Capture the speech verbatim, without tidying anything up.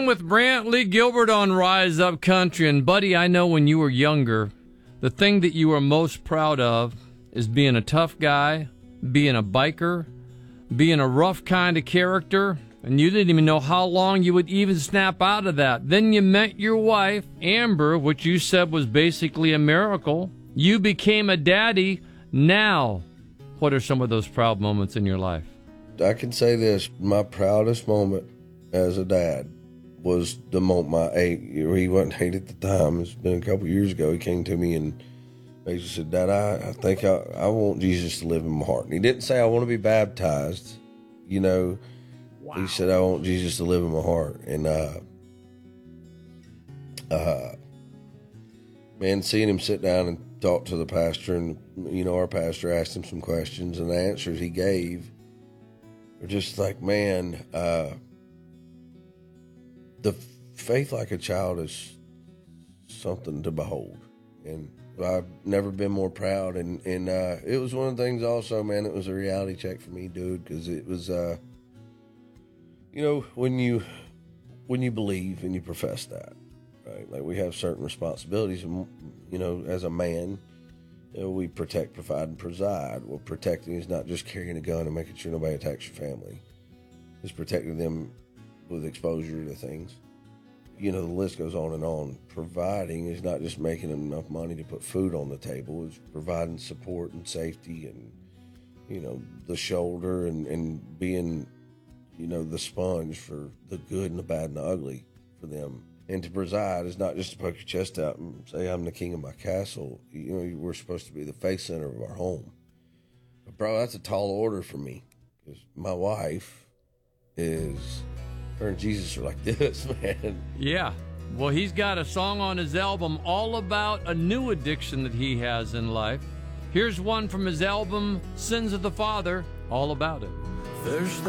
in with Brantley Gilbert on Rise Up Country. And, buddy, I know when you were younger, the thing that you were most proud of is being a tough guy, being a biker, being a rough kind of character, and you didn't even know how long you would even snap out of that. Then you met your wife, Amber, which you said was basically a miracle. You became a daddy. Now, what are some of those proud moments in your life? I can say this, my proudest moment as a dad was the moment my eight, he wasn't eight at the time, it's been a couple years ago, he came to me and basically said, Dad, I, I think I, I want Jesus to live in my heart. And he didn't say, I want to be baptized, you know. Wow. He said, I want Jesus to live in my heart. And, uh, uh, man, seeing him sit down and talk to the pastor, and, you know, our pastor asked him some questions, and the answers he gave were just like, man, uh, the faith like a child is something to behold. And I've never been more proud. And, and uh, it was one of the things also, man, it was a reality check for me, dude, because it was, uh, you know, when you when you believe and you profess that, right? Like, we have certain responsibilities, and, you know, as a man, you know, we protect, provide, and preside. Well, protecting is not just carrying a gun and making sure nobody attacks your family. It's protecting them with exposure to things. You know, the list goes on and on. Providing is not just making enough money to put food on the table. It's providing support and safety and, you know, the shoulder and, and being, you know, the sponge for the good and the bad and the ugly for them. And to preside is not just to poke your chest out and say, I'm the king of my castle. You know, we're supposed to be the face center of our home. But, bro, that's a tall order for me, because my wife is, her and Jesus are like this, man. Yeah. Well, he's got a song on his album all about a new addiction that he has in life. Here's one from his album, Sins of the Father, all about it. There's